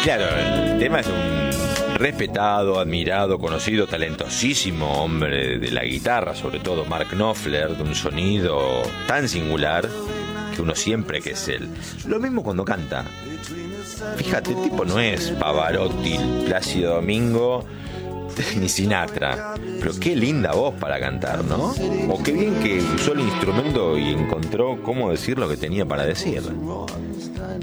Claro, el tema es un respetado, admirado, conocido, talentosísimo hombre de la guitarra, sobre todo Mark Knopfler, de un sonido tan singular que uno siempre que es él. Lo mismo cuando canta. Fíjate, el tipo no es Pavarotti, Plácido Domingo, ni Sinatra, pero qué linda voz para cantar, ¿no? O qué bien que usó el instrumento y encontró cómo decir lo que tenía para decir.